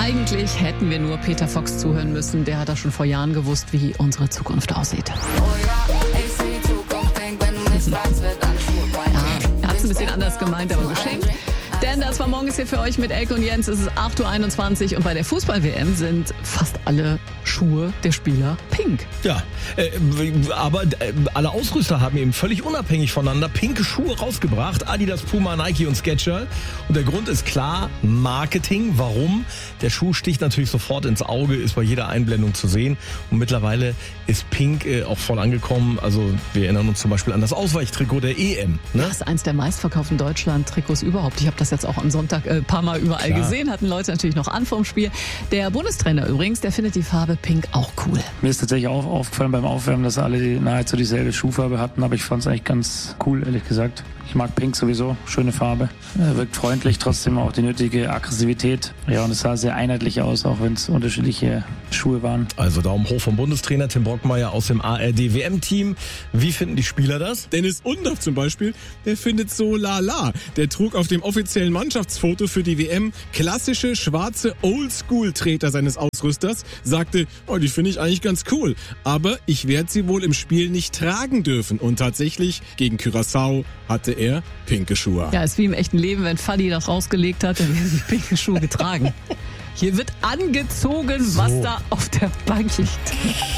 Eigentlich hätten wir nur Peter Fox zuhören müssen. Der hat da schon vor Jahren gewusst, wie unsere Zukunft aussieht. Ja, er hat es ein bisschen anders gemeint, aber geschenkt. Denn das war morgens hier für euch mit Elke und Jens. Es ist 8:21 Uhr und bei der Fußball-WM sind fast alle Schuhe der Spieler pink. Ja, aber alle Ausrüster haben eben völlig unabhängig voneinander pinke Schuhe rausgebracht. Adidas, Puma, Nike und Skechers. Und der Grund ist klar, Marketing. Warum? Der Schuh sticht natürlich sofort ins Auge, ist bei jeder Einblendung zu sehen. Und mittlerweile ist pink auch voll angekommen. Also wir erinnern uns zum Beispiel an das Ausweichtrikot der EM. Ne? Das ist eins der meistverkauften Deutschland-Trikots überhaupt. Ich habe das jetzt auch am Sonntag ein paar Mal überall gesehen. Hatten Leute natürlich noch an vorm Spiel. Der Bundestrainer übrigens, der findet die Farbe pink auch cool. Mir ist tatsächlich auch aufgefallen beim Aufwärmen, dass alle nahezu dieselbe Schuhfarbe hatten, aber ich fand es eigentlich ganz cool, ehrlich gesagt. Ich mag pink sowieso, schöne Farbe. Wirkt freundlich, trotzdem auch die nötige Aggressivität. Ja, und es sah sehr einheitlich aus, auch wenn es unterschiedliche Schuhe waren. Also Daumen hoch vom Bundestrainer Tim Brockmeier aus dem ARD-WM-Team. Wie finden die Spieler das? Dennis Undorf zum Beispiel, der findet so lala. Der trug auf dem offiziellen Mannschaftsfoto für die WM klassische schwarze Oldschool-Treter seines Ausrüsters, sagte, oh, die finde ich eigentlich ganz cool, aber ich werde sie wohl im Spiel nicht tragen dürfen. Und tatsächlich, gegen Curaçao hatte er pinke Schuhe. Ja, ist wie im echten Leben, wenn Fadi das rausgelegt hat, dann werden die pinke Schuhe getragen. Hier wird angezogen, was da auf der Bank liegt.